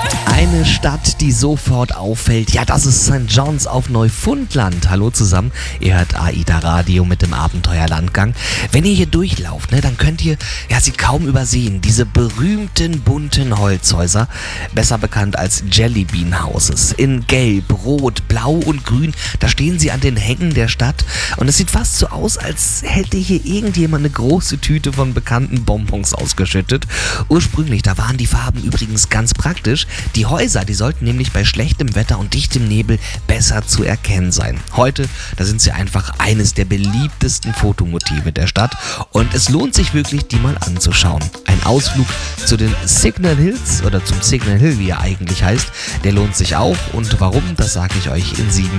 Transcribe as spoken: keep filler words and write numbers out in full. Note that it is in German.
Eine Stadt, die sofort auffällt, ja, das ist Sankt John's auf Neufundland. Hallo zusammen, ihr hört AIDA Radio mit dem Abenteuerlandgang. Wenn ihr hier durchlauft, ne, dann könnt ihr ja, sie kaum übersehen. Diese berühmten bunten Holzhäuser, besser bekannt als Jellybean Houses. In Gelb, Rot, Blau und Grün, da stehen sie an den Hängen der Stadt. Und es sieht fast so aus, als hätte hier irgendjemand eine große Tüte von bekannten Bonbons ausgeschüttet. Ursprünglich, da waren die Farben übrigens ganz praktisch. Die Häuser, die sollten nämlich bei schlechtem Wetter und dichtem Nebel besser zu erkennen sein. Heute, da sind sie einfach eines der beliebtesten Fotomotive der Stadt und es lohnt sich wirklich, die mal anzuschauen. Ein Ausflug zu den Signal Hills oder zum Signal Hill, wie er eigentlich heißt, der lohnt sich auch und warum, das sage ich euch in sieben